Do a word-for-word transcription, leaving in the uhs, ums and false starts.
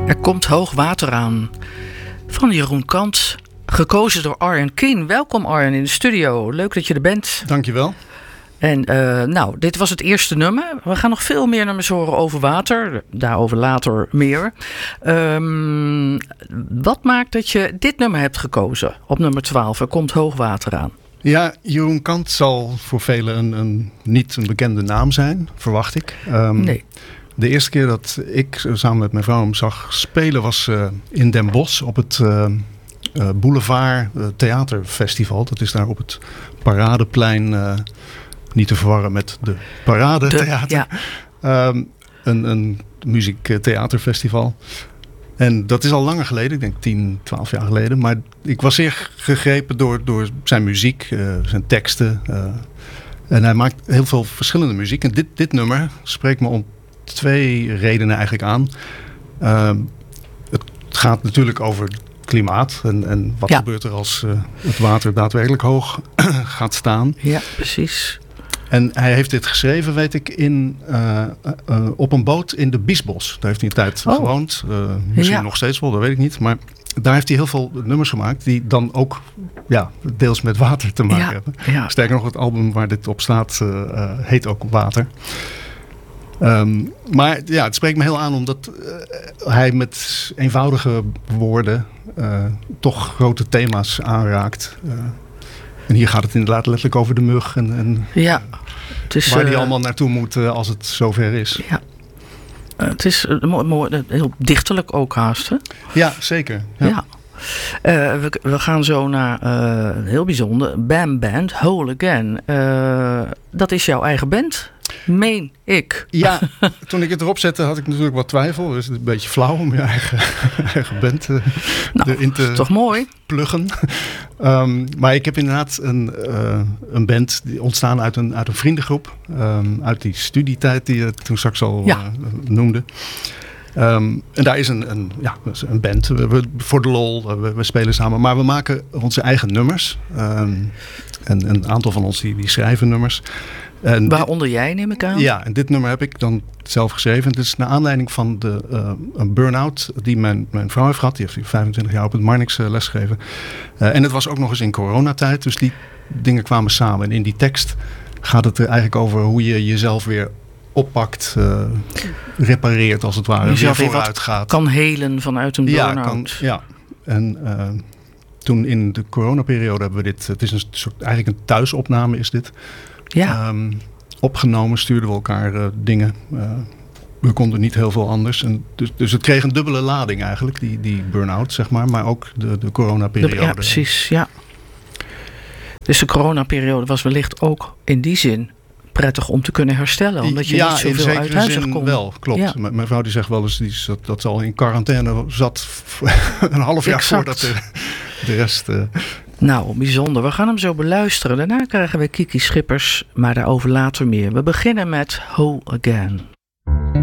Er komt hoog water aan. Van Jeroen Kant. Gekozen door Arjen Kien. Welkom Arjen in de studio. Leuk dat je er bent. Dankjewel. En uh, nou, dit was het eerste nummer. We gaan nog veel meer nummers horen over water. Daarover later meer. Um, wat maakt dat je dit nummer hebt gekozen? Op nummer twaalf. Er komt hoog water aan. Ja, Jeroen Kant zal voor velen een, een, niet een bekende naam zijn, verwacht ik. Um, nee. De eerste keer dat ik samen met mijn vrouw hem zag spelen was uh, in Den Bosch op het uh, uh, Boulevard uh, Theaterfestival. Dat is daar op het Paradeplein, uh, niet te verwarren met de Parade de, Theater. Ja. Um, een, een muziek-theaterfestival. En dat is al langer geleden, ik denk tien, twaalf jaar geleden. Maar ik was zeer gegrepen door, door zijn muziek, uh, zijn teksten. Uh, en hij maakt heel veel verschillende muziek. En dit, dit nummer spreekt me om twee redenen eigenlijk aan. Uh, het gaat natuurlijk over het klimaat. En, en wat ja. gebeurt er als uh, het water daadwerkelijk hoog gaat staan. Ja, precies. En hij heeft dit geschreven, weet ik, in, uh, uh, op een boot in de Biesbos. Daar heeft hij een tijd oh. gewoond. Uh, misschien ja. nog steeds wel, dat weet ik niet. Maar daar heeft hij heel veel nummers gemaakt die dan ook ja, deels met water te maken ja. hebben. Ja. Sterker nog, het album waar dit op staat uh, uh, heet ook Water. Um, maar ja, het spreekt me heel aan omdat uh, hij met eenvoudige woorden uh, toch grote thema's aanraakt. Uh, en hier gaat het inderdaad letterlijk over de mug en, en ja, het is, waar die uh, allemaal naartoe moet uh, als het zover is. Ja. Uh, het is uh, mooi, mooi, heel dichterlijk ook haast, hè? Ja, zeker. Ja. ja. Uh, we, we gaan zo naar uh, heel bijzonder. Bam Band, Whole Again. Uh, dat is jouw eigen band, meen ik. Ja, toen ik het erop zette had ik natuurlijk wat twijfel. Dus het is een beetje flauw om je eigen, eigen band uh, nou, erin te toch mooi. pluggen. Um, maar ik heb inderdaad een, uh, een band die ontstaan uit een, uit een vriendengroep. Um, uit die studietijd die je toen straks al ja. uh, noemde. Um, en daar is een, een, ja, een band we, we, voor de lol, we, we spelen samen. Maar we maken onze eigen nummers. Um, en een aantal van ons die, die schrijven nummers. En waaronder dit, jij, neem ik aan? Ja, en dit nummer heb ik dan zelf geschreven. Het is naar aanleiding van de, uh, een burn-out die mijn, mijn vrouw heeft gehad. Die heeft vijfentwintig jaar op het Marnix uh, lesgegeven. Uh, en het was ook nog eens in coronatijd. Dus die dingen kwamen samen. En in die tekst gaat het er eigenlijk over hoe je jezelf weer oppakt, uh, repareert als het ware. Jezelf weer vooruit gaat. Kan helen vanuit een burn-out. Ja, kan, ja. En uh, toen in de coronaperiode hebben we dit. Het is een soort, eigenlijk een thuisopname is dit. Ja. Um, opgenomen, stuurden we elkaar uh, dingen. Uh, we konden niet heel veel anders. En dus, dus het kreeg een dubbele lading eigenlijk, die, die burn-out, zeg maar. Maar ook de, de coronaperiode. Ja, precies, ja. Dus de coronaperiode was wellicht ook in die zin prettig om te kunnen herstellen. Omdat je ja, niet zoveel uit huis kon. Ja, wel, klopt. Ja. M- mijn vrouw die zegt wel eens die, dat, dat ze al in quarantaine zat een half jaar exact. voordat de, de rest... Uh, Nou, bijzonder. We gaan hem zo beluisteren. Daarna krijgen we Kiki Schippers, maar daarover later meer. We beginnen met Whole Again.